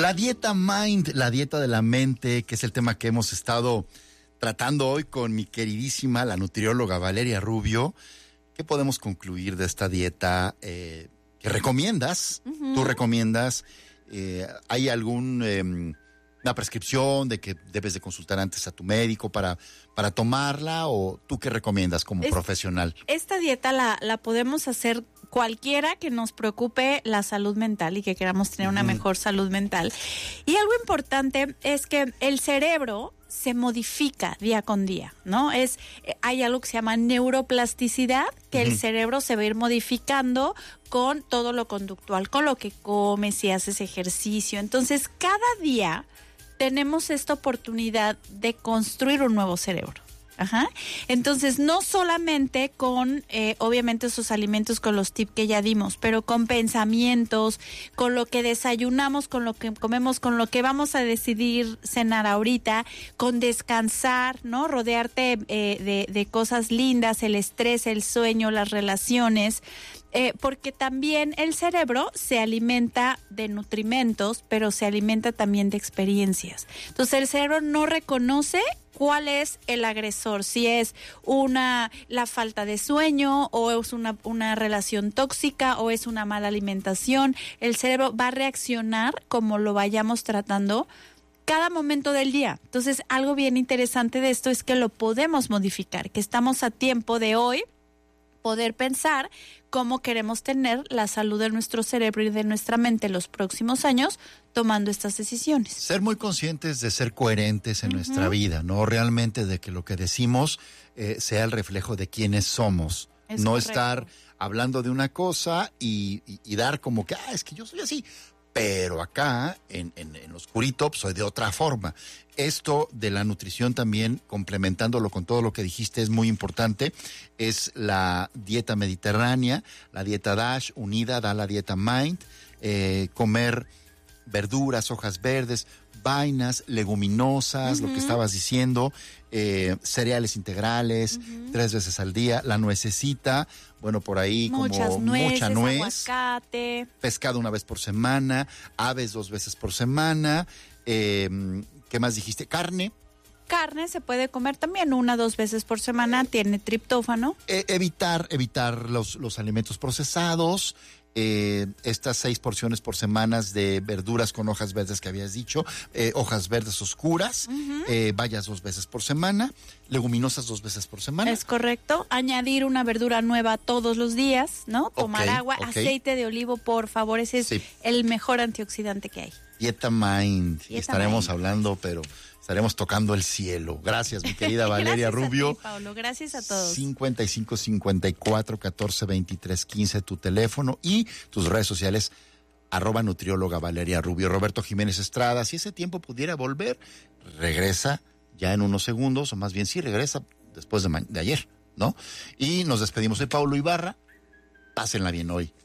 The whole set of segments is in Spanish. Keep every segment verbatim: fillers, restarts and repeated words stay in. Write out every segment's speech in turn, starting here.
La dieta Mind, la dieta de la mente, que es el tema que hemos estado tratando hoy con mi queridísima, la nutrióloga Valeria Rubio. ¿Qué podemos concluir de esta dieta eh, que recomiendas? Uh-huh. ¿Tú recomiendas? Eh, ¿Hay algún... Eh, una prescripción de que debes de consultar antes a tu médico para, para tomarla, o tú qué recomiendas como es, profesional? Esta dieta la, la podemos hacer cualquiera que nos preocupe la salud mental y que queramos tener una uh-huh. mejor salud mental. Y algo importante es que el cerebro se modifica día con día, ¿no? Es, hay algo que se llama neuroplasticidad, que uh-huh. el cerebro se va a ir modificando con todo lo conductual, con lo que comes, si haces ejercicio. Entonces, cada día tenemos esta oportunidad de construir un nuevo cerebro. Ajá. Entonces, no solamente con, eh, obviamente, esos alimentos, con los tips que ya dimos, pero con pensamientos, con lo que desayunamos, con lo que comemos, con lo que vamos a decidir cenar ahorita, con descansar, ¿no? Rodearte eh, de, de cosas lindas, el estrés, el sueño, las relaciones. Eh, porque también el cerebro se alimenta de nutrimentos, pero se alimenta también de experiencias. Entonces el cerebro no reconoce cuál es el agresor, si es una la falta de sueño, o es una, una relación tóxica, o es una mala alimentación. El cerebro va a reaccionar como lo vayamos tratando cada momento del día. Entonces, algo bien interesante de esto es que lo podemos modificar, que estamos a tiempo de hoy poder pensar cómo queremos tener la salud de nuestro cerebro y de nuestra mente los próximos años tomando estas decisiones. Ser muy conscientes de ser coherentes en uh-huh. nuestra vida, ¿no? Realmente de que lo que decimos eh, sea el reflejo de quiénes somos. Es no correcto. Estar hablando de una cosa y, y, y dar como que, ah, es que yo soy así. Pero acá, en, en, en los Curitops, soy de otra forma. Esto de la nutrición también, complementándolo con todo lo que dijiste, es muy importante. Es la dieta mediterránea, la dieta DASH unida da la dieta Mind. Eh, comer verduras, hojas verdes, vainas, leguminosas, uh-huh. lo que estabas diciendo, eh, cereales integrales, uh-huh. tres veces al día, la nuececita, bueno, por ahí Muchas como nueces, mucha nuez, aguacate, pescado una vez por semana, aves dos veces por semana, eh, ¿qué más dijiste? Carne. Carne se puede comer también una, dos veces por semana, eh, tiene triptófano. Eh, evitar, evitar los, los alimentos procesados. Eh, estas seis porciones por semanas de verduras con hojas verdes que habías dicho, eh, hojas verdes oscuras, uh-huh. eh, bayas dos veces por semana, leguminosas dos veces por semana. Es correcto. Añadir una verdura nueva todos los días, ¿no? Tomar okay, agua, okay. aceite de olivo, por favor, ese es sí. el mejor antioxidante que hay. Dieta Mind. Dieta Estaremos Mind. hablando, pero estaremos tocando el cielo. Gracias, mi querida Valeria Gracias Rubio. A ti, Paulo. Gracias a todos. cincuenta y cinco cincuenta y cuatro catorce veintitrés quince tu teléfono y tus redes sociales, arroba nutrióloga Valeria Rubio. Roberto Jiménez Estrada, si ese tiempo pudiera volver, regresa ya en unos segundos, o más bien sí regresa después de, ma- de ayer, ¿no? Y nos despedimos de Paulo Ibarra. Pásenla bien hoy,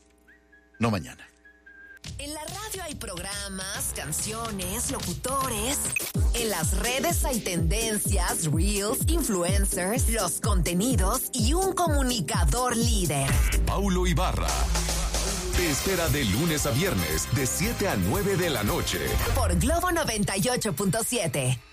no mañana. En la radio hay programas, canciones, locutores. En las redes hay tendencias, reels, influencers, los contenidos y un comunicador líder. Paulo Ibarra te espera de lunes a viernes de siete a nueve de la noche por Globo noventa y ocho punto siete.